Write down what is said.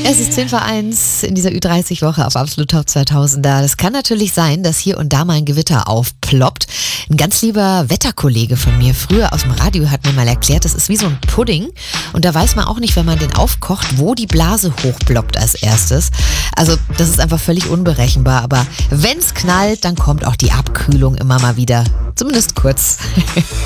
Es ist 10 vor 1 in dieser Ü30-Woche auf Absolut Top 2000er. Das kann natürlich sein, dass hier und da mal ein Gewitter aufploppt. Ein ganz lieber Wetterkollege von mir früher aus dem Radio hat mir mal erklärt, das ist wie so ein Pudding. Und da weiß man auch nicht, wenn man den aufkocht, wo die Blase hochploppt als erstes. Also das ist einfach völlig unberechenbar. Aber wenn es knallt, dann kommt auch die Abkühlung immer mal wieder. Zumindest kurz.